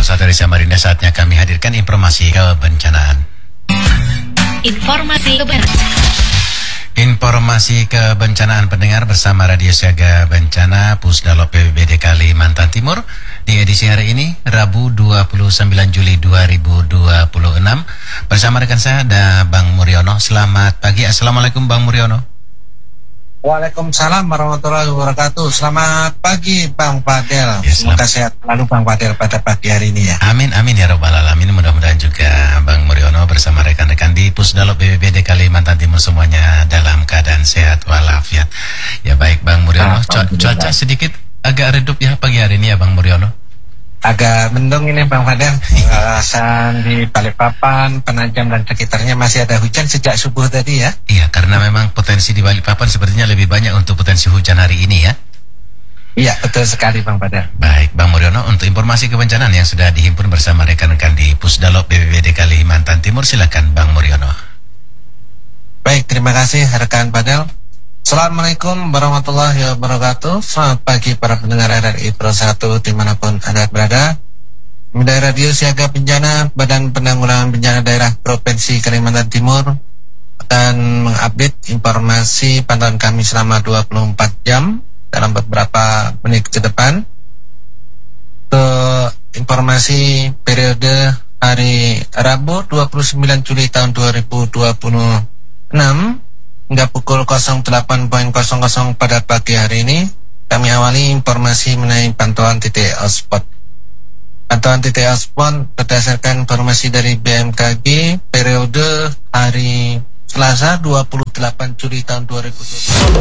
91 dari Samarinda, saatnya kami hadirkan informasi kebencanaan. Informasi kebencanaan pendengar bersama Radio Siaga Bencana Pusdalo PBBD Kalimantan Timur di edisi hari ini Rabu 29 Juli 2026 bersama rekan saya ada Bang Muriono. Selamat pagi. Assalamualaikum Bang Muriono. Waalaikumsalam warahmatullahi wabarakatuh. Selamat pagi Bang Fadel. Ya, semoga sehat selalu Bang Fadel pada pagi hari ini ya. Amin amin ya rabbal alamin. Mudah-mudahan juga Bang Muriono bersama rekan-rekan di Pusdalo BPBD Kalimantan Timur semuanya dalam keadaan sehat walafiat. Ya baik Bang Muriono, cuaca sedikit agak redup ya pagi hari ini ya Bang Muriono. Agak mendung ini Bang Fadel. Alasan di Balikpapan, Penajam dan sekitarnya masih ada hujan sejak subuh tadi ya. Iya, karena memang potensi di Balikpapan sepertinya lebih banyak untuk potensi hujan hari ini ya. Iya, betul sekali Bang Fadel. Baik, Bang Muriono, untuk informasi kebencanaan yang sudah dihimpun bersama rekan-rekan di Pusdalo BPBD Kalimantan Timur, silakan Bang Muriono. Baik, terima kasih rekan Fadel. Assalamualaikum warahmatullahi wabarakatuh. Selamat pagi para pendengar RRI Pro 1 dimanapun Anda berada. Dari Radio Siaga Bencana Badan Penanggulangan Bencana Daerah Provinsi Kalimantan Timur akan mengupdate informasi pantauan kami selama 24 jam dalam beberapa menit ke depan. Untuk informasi periode hari Rabu 29 Juli tahun 2026 hingga pukul 08.00 pada pagi hari ini, kami awali informasi mengenai pantauan titik hotspot. Pantauan titik hotspot berdasarkan informasi dari BMKG periode hari Selasa 28 Juli tahun 2020.